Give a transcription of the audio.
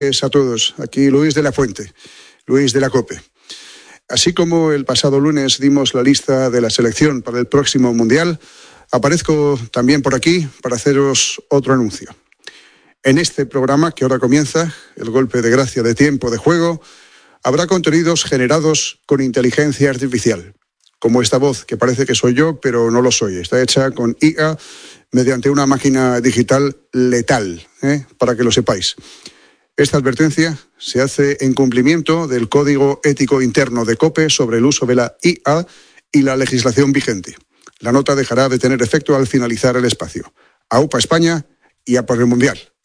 A todos, aquí Luis de la Fuente, Luis de la COPE. Así como el pasado lunes dimos la lista de la selección para el próximo Mundial, aparezco también por aquí para haceros otro anuncio. En este programa que ahora comienza, el golpe de gracia de tiempo de juego, habrá contenidos generados con inteligencia artificial, como esta voz que parece que soy yo, pero no lo soy. Está hecha con IA mediante una máquina digital letal, para que lo sepáis. Esta advertencia se hace en cumplimiento del Código Ético Interno de COPE sobre el uso de la IA y la legislación vigente. La nota dejará de tener efecto al finalizar el espacio. ¡Aupa España y a por el Mundial!